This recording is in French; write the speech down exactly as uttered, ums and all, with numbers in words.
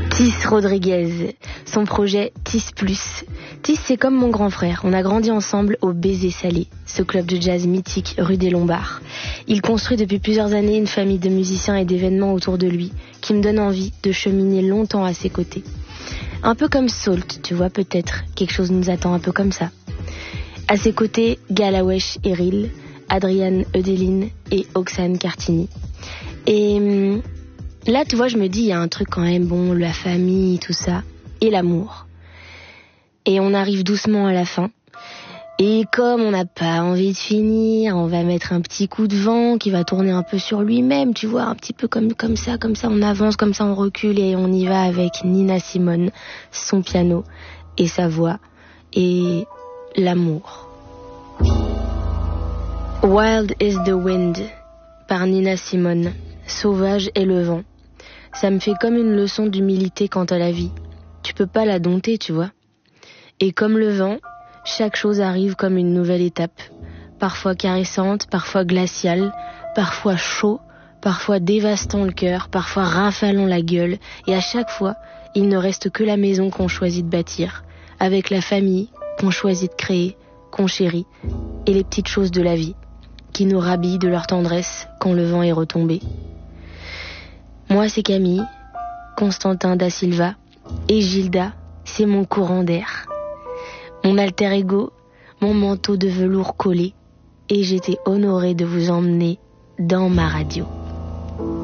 Tis Rodriguez, son projet Tis Plus. Tis, c'est comme mon grand frère. On a grandi ensemble au Baiser Salé, ce club de jazz mythique rue des Lombards. Il construit depuis plusieurs années une famille de musiciens et d'événements autour de lui qui me donne envie de cheminer longtemps à ses côtés. Un peu comme Salt, tu vois, peut-être. Quelque chose nous attend un peu comme ça. À ses côtés, Galawesh Eril, Adriane Eudeline et Oxane Cartini. Et hum, là, tu vois, je me dis, il y a un truc quand même, bon, la famille, tout ça, et l'amour. Et on arrive doucement à la fin. Et comme on n'a pas envie de finir, on va mettre un petit coup de vent qui va tourner un peu sur lui-même, tu vois, un petit peu comme, comme ça, comme ça, on avance, comme ça, on recule et on y va avec Nina Simone, son piano et sa voix et l'amour. Wild is the Wind par Nina Simone. Sauvage est le vent. Ça me fait comme une leçon d'humilité quant à la vie. Tu peux pas la dompter, tu vois. Et comme le vent, chaque chose arrive comme une nouvelle étape. Parfois caressante, parfois glaciale, parfois chaud, parfois dévastant le cœur, parfois rafalant la gueule. Et à chaque fois, il ne reste que la maison qu'on choisit de bâtir, avec la famille qu'on choisit de créer, qu'on chérit, et les petites choses de la vie, qui nous rhabillent de leur tendresse quand le vent est retombé. Moi, c'est Camille, Constantin da Silva, et Gilda, c'est mon courant d'air. Mon alter ego, mon manteau de velours collé, et j'étais honorée de vous emmener dans ma radio.